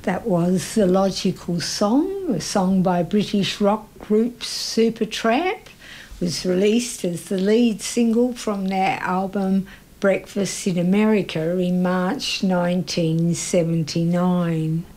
That was The Logical Song, a song by British rock group Supertramp. It was released as the lead single from their album Breakfast in America in March 1979.